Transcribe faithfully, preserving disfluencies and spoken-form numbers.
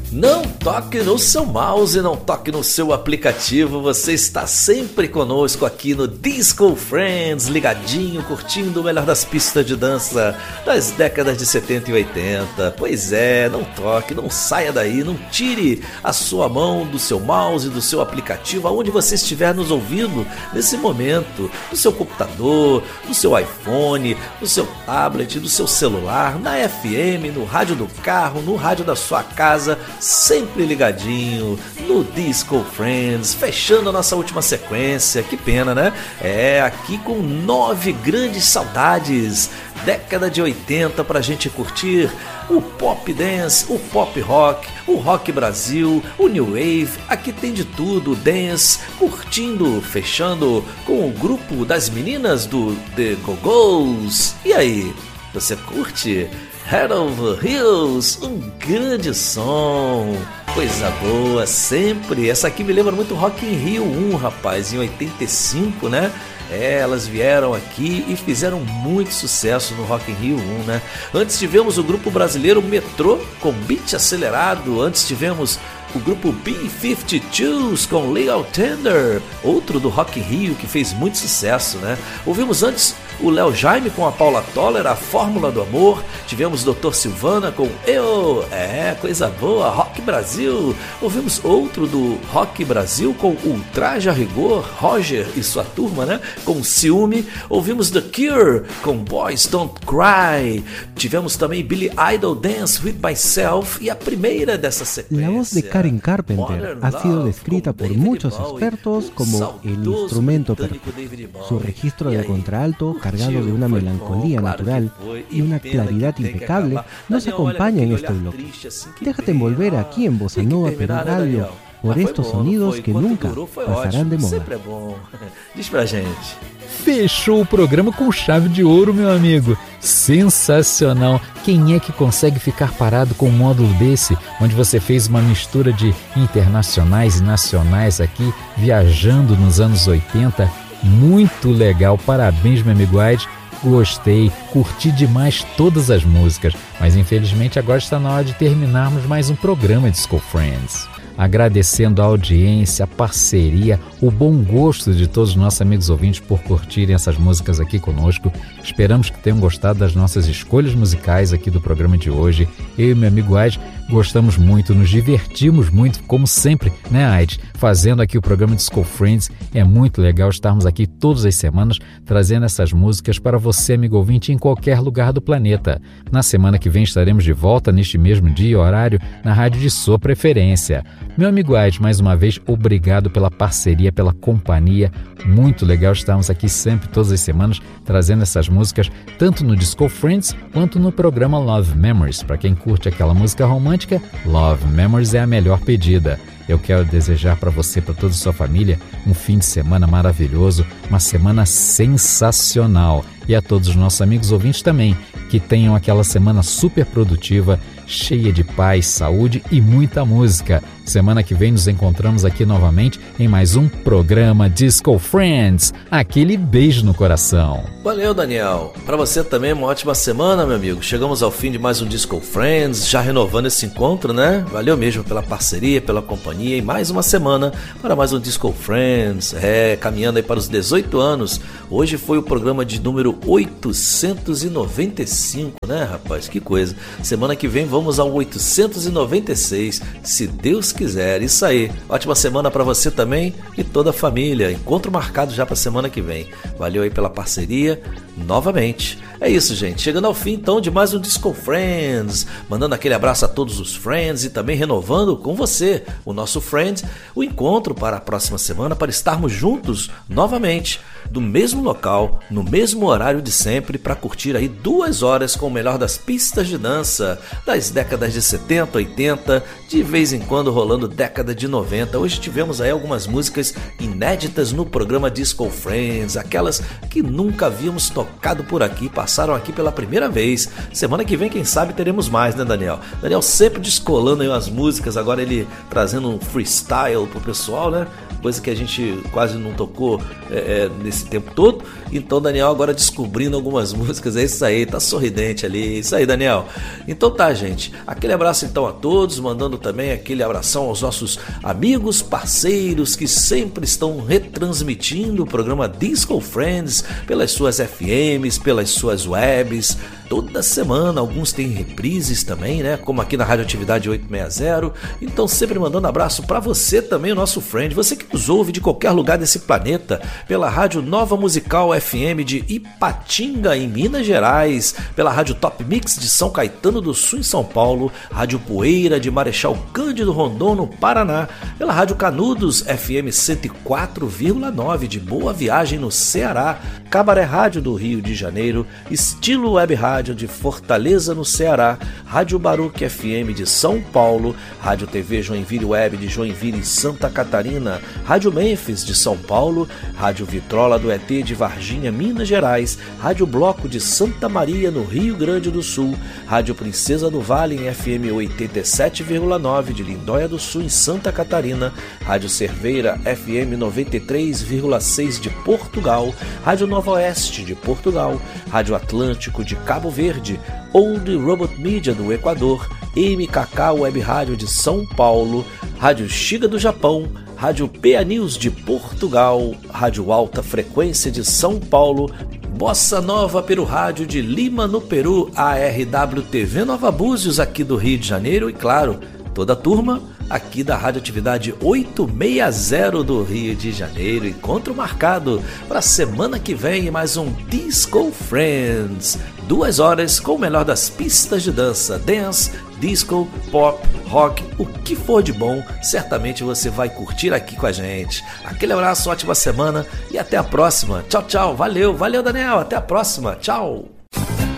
Não toque no seu mouse, não toque no seu aplicativo, você está sempre conosco aqui no Disco Friends, ligadinho, curtindo o melhor das pistas de dança das décadas de setenta e oitenta. Pois é, não toque, não saia daí, não tire a sua mão do seu mouse, do seu aplicativo, aonde você estiver nos ouvindo nesse momento, do seu computador, do seu iPhone, do seu tablet, do seu celular, na F M, no rádio do carro, no rádio da sua casa, sempre ligadinho no Disco Friends, fechando a nossa última sequência. Que pena, né? É, aqui com nove grandes saudades, década de oitenta, pra gente curtir o pop dance, o pop rock, o rock Brasil, o new wave. Aqui tem de tudo, dance, curtindo, fechando com o grupo das meninas do The Go-Go's. E aí, você curte Head Over Heels? Um grande som, coisa boa, sempre. Essa aqui me lembra muito Rock in Rio um, rapaz, em oitenta e cinco, né? É, elas vieram aqui e fizeram muito sucesso no Rock in Rio um, né? Antes tivemos o grupo brasileiro Metrô com beat acelerado. Antes tivemos o grupo B cinquenta e dois com Legal Tender, outro do Rock in Rio que fez muito sucesso, né? Ouvimos antes o Léo Jaime com a Paula Toller, A Fórmula do Amor. Tivemos doutor Silvana com Eu, é, coisa boa, Rock Brasil. Ouvimos outro do Rock Brasil com Ultraje a Rigor, Roger e sua turma, né? Com Ciúme. Ouvimos The Cure com Boys Don't Cry. Tivemos também Billy Idol, Dance With Myself. E a primeira dessa sequência, la voz de Karen Carpenter ha sido descrita por muchos expertos como el instrumento perfecto. Su registro de contralto, cargado de una melancolía natural y una claridad impecable, nos acompaña en este bloque. Déjate envolver aquí en Bossa Nova Perú Radio por estos sonidos que nunca pasarán de moda. Diz pra gente. Fechou o programa com chave de ouro, meu amigo. Sensacional. Quem é que consegue ficar parado com um módulo desse, onde você fez uma mistura de internacionais e nacionais aqui, viajando nos anos oitenta? Muito legal. Parabéns, meu amigo Aide. Gostei, curti demais todas as músicas. Mas infelizmente agora está na hora de terminarmos mais um programa Disco Friends. Agradecendo a audiência, a parceria, o bom gosto de todos os nossos amigos ouvintes por curtirem essas músicas aqui conosco. Esperamos que tenham gostado das nossas escolhas musicais aqui do programa de hoje. Eu e meu amigo Aide gostamos muito, nos divertimos muito, como sempre, né, Aide? Fazendo aqui o programa Disco Friends. É muito legal estarmos aqui todas as semanas trazendo essas músicas para você, amigo ouvinte, em qualquer lugar do planeta. Na semana que vem estaremos de volta neste mesmo dia e horário na rádio de sua preferência. Meu amigo Aide, mais uma vez, obrigado pela parceria, pela companhia. Muito legal estarmos aqui sempre, todas as semanas, trazendo essas músicas, tanto no Disco Friends, quanto no programa Love Memories. Para quem curte aquela música romântica, Love Memories é a melhor pedida. Eu quero desejar para você, para toda a sua família, um fim de semana maravilhoso, uma semana sensacional. E a todos os nossos amigos ouvintes também, que tenham aquela semana super produtiva, cheia de paz, saúde e muita música. Semana que vem nos encontramos aqui novamente em mais um programa Disco Friends. Aquele beijo no coração. Valeu, Daniel. Para você também uma ótima semana, meu amigo. Chegamos ao fim de mais um Disco Friends, já renovando esse encontro, né? Valeu mesmo pela parceria, pela companhia e mais uma semana para mais um Disco Friends. É, caminhando aí para os dezoito anos. Hoje foi o programa de número oitocentos e noventa e cinco, né, rapaz? Que coisa. Semana que vem vamos ao oitocentos e noventa e seis, se Deus quiser. Isso aí. Ótima semana para você também e toda a família. Encontro marcado já para semana que vem. Valeu aí pela parceria novamente. É isso, gente. Chegando ao fim então de mais um Disco Friends. Mandando aquele abraço a todos os friends e também renovando com você, o nosso friend, o encontro para a próxima semana para estarmos juntos novamente, do mesmo local, no mesmo horário de sempre, para curtir aí duas horas com o melhor das pistas de dança das décadas de setenta, oitenta, de vez em quando rolando década de noventa. Hoje tivemos aí algumas músicas inéditas no programa Disco Friends, aquelas que nunca havíamos tocado por aqui, passaram aqui pela primeira vez. Semana que vem, quem sabe, teremos mais, né, Daniel? Daniel sempre descolando aí umas músicas, agora ele trazendo um freestyle pro pessoal, né? Coisa que a gente quase não tocou é, é, nesse esse tempo todo. Então Daniel agora descobrindo algumas músicas, é isso aí, tá sorridente ali, isso aí, Daniel. Então tá, gente, aquele abraço então a todos, mandando também aquele abração aos nossos amigos, parceiros que sempre estão retransmitindo o programa Disco Friends pelas suas F Ms, pelas suas webs, toda semana. Alguns têm reprises também, né? Como aqui na Radioatividade oitocentos e sessenta. Então sempre mandando abraço para você também, o nosso friend, você que nos ouve de qualquer lugar desse planeta, pela Rádio Nova Musical F M de Ipatinga, em Minas Gerais, pela Rádio Top Mix de São Caetano do Sul, em São Paulo, Rádio Poeira de Marechal Cândido Rondon, no Paraná, pela Rádio Canudos F M cento e quatro vírgula nove de Boa Viagem, no Ceará, Cabaré Rádio do Rio de Janeiro, Estilo Web Rádio de Fortaleza, no Ceará, Rádio Baruque F M de São Paulo, Rádio T V Joinville Web de Joinville, Santa Catarina, Rádio Memphis de São Paulo, Rádio Vitrola do E T de Varginha, Minas Gerais, Rádio Bloco de Santa Maria, no Rio Grande do Sul, Rádio Princesa do Vale em F M oitenta e sete vírgula nove de Lindóia do Sul, em Santa Catarina, Rádio Cerveira F M noventa e três vírgula seis de Portugal, Rádio Nova Oeste de Portugal, Rádio Atlântico de Cabo Verde, Old Robot Media do Equador, M K K Web Rádio de São Paulo, Rádio Shiga do Japão, Rádio P A News de Portugal, Rádio Alta Frequência de São Paulo, Bossa Nova Peru Rádio de Lima, no Peru, A R W T V Nova Búzios aqui do Rio de Janeiro e, claro, toda a turma aqui da Radioatividade oitocentos e sessenta do Rio de Janeiro. Encontro marcado para a semana que vem, mais um Disco Friends. Duas horas com o melhor das pistas de dança, dance, disco, pop, rock, o que for de bom, certamente você vai curtir aqui com a gente. Aquele abraço, ótima semana e até a próxima. Tchau, tchau. Valeu, valeu, Daniel. Até a próxima. Tchau.